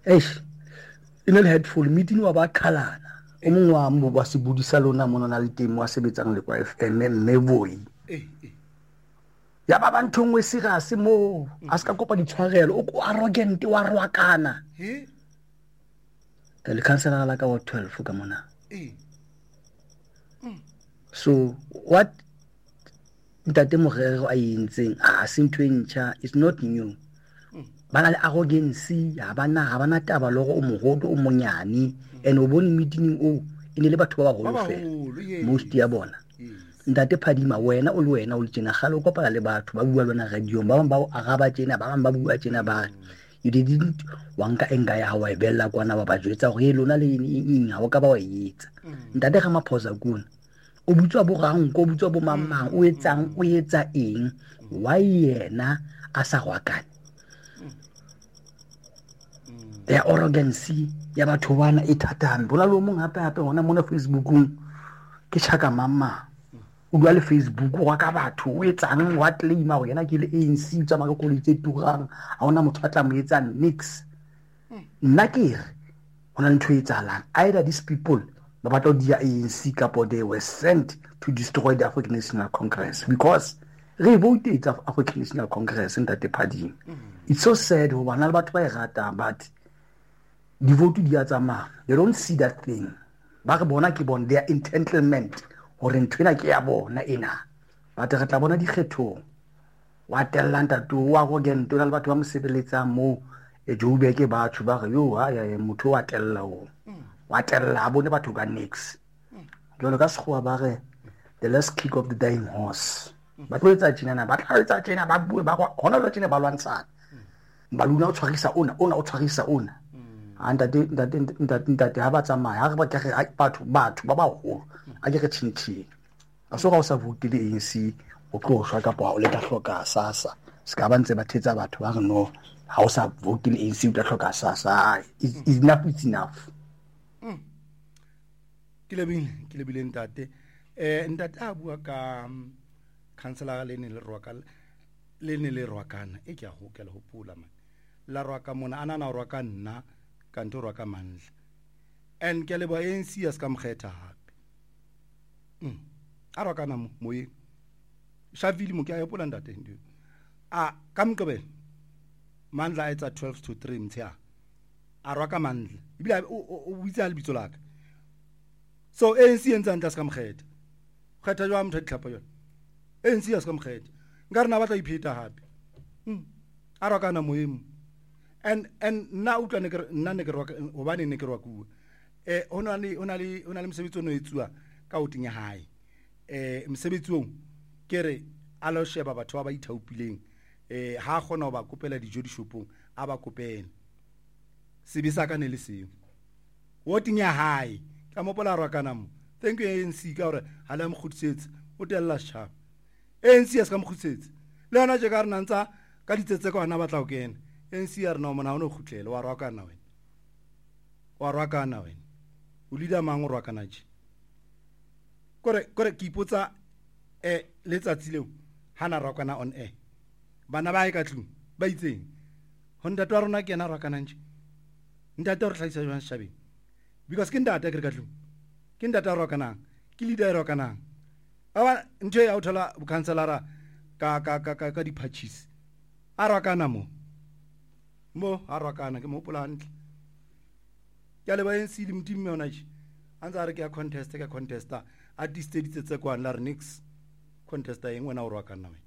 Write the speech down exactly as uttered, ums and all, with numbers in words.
eish ene le headful meeting wa ba khalana o mongwe wa mo ba se budisa lona mona na le temo wa sebetsang le kwa F M mme boyi ya ba banthongwe serious mo a ska kopa ditshwarelo o ko arrogant wa rwakana he le councilor la ka wa twelve ka mona eh so what ntate Morero a yentseng a sintwe ntšha is not new bana le arrogance ya bana ha bana taba le go o mogodo o monyane and o bone meeting o ene le batho ba ba go fela most ya bona ntate Phadima wena o le wena o le tsena gale o kopala le batho ba bua lona radio ba bang ba o agaba tsena ba bang ba bua tsena ba you didn't wanka enga ya wa ebella kwana ba ba jwetsa go e lona le eng ha o ka ba wa etsa ntate ga maphosa kuna o butswa bo gang go butswa bo mamang o etsang o etsa eng why yena a sa gwakane ya arrogance ya batho bana e thatane bona lo mong hape hape hona mona Facebookung ke chaka mama o dua le Facebook wa ka batho o etsang what claim go yena ke le A N C tsa ma go le tse turang a ona motho a tla mo etsang nix nna ke re hona ntho e tsalang either these people ba batla dia A N C kapo they were sent to destroy the African National Congress because re voted of African National Congress in that party it's so sad ho bana le batho ba e rata but di vote di a tsamaya they don't see that thing ba re bona ke bona their entitlement hore ntwena ke ya bona ena ba te re tla bona dikgetho wa tellanta to wa go gen to le batho ba mosebeletsang mo e Joburg ke batho ba re yo ha ya motho wa tella o wa tella bone batho ka nix jolo ka sekgowa ba re the last kick of the dying horse ba tlo etsa tjena ba tla etsa tjena ba bue ba hona le tjena ba lwantshana ba luna o tshwarisa ona ona o tshwarisa ona anda de ndate ndate ndate ha ba tsamaya ha re ba ke batho batho ba ba go a ke re tshintshi a so ga o sa vote le A N C o tlo shwa ka pa o le ka hloka sasa ska ba ntse ba thetsa batho ba re no ha o sa vote le A N C o tla hloka sasa is enough it's enough ke lebile ke lebile ntate eh ntate a bua ka councilor le ne le rwaka le ne le rwakana e ke a go ke le hopola man la rwaka mona ana na rwaka nna kanto rwaka mandla and ke le ba A N C ya ska mkgetha hape mm a rwakana mo moye shavili mo ke a yopola ntate ndi a kamkebe mandla etsa twelve to three mthia a rwaka mandla ibile o buitsa le bitso laka so A N C entsa ntla ska mkgetha kgetha jwa mtho ditlhapa yona A N C ya ska mkgetha ngare na batla ipheta hape mm a rwakana moyemo and and na utla ne ke nna ne ke rwa hobane ne ke rwa ku eh ona le ona le ona le msebetsi no etsuwa ka o tinya hae eh msebetsi o kere a lo sheba batho ba ithaupileng eh ha gona ba kopela dijo di shopong a ba kopela sibisa ka ne le seo o tinya hae ka mopola rwa kana mo thank you A N C ka hore ha la mkhutsetsa o tella sharp A N C ya ska mkhutsetsa le ona je ka re nantsa ka ditsetse ka ona batla o kena N C R no mona o no khutlela wa rwakana wena wa rwakana wena o leader mang o rwakana tshi kore kore ke ipotsa eh letsatsi leo hana rwakana on air bana ba e ka tlu ba itseng ho ntate wa rona ke yena rwakana ntshi ntate o re tlhaisa jwang shabeng because ke ntate ke re ka tlu ke ntate wa rwakana ke leader wa rwakana aba ntwe ya o thola bu councilor ka ka ka ka di patches a rwakana mo mo a rwakana ke mo plan ya le ba N C le mtimme ona tshi antsa re ke ya contest ke contesta a di state tse kwa la nix contesta engwe na o rwakana we